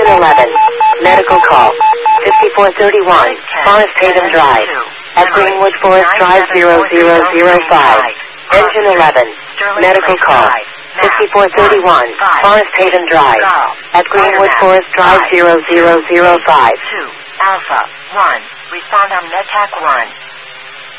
Engine 11. Medical call. 5431 Forest Haven Drive. At Greenwood Forest Drive 0005. Engine 11. Medical call. 5431 Forest Haven Drive. At Greenwood Forest Drive 0005. 2 Alpha 1. Respond on NetAC 1.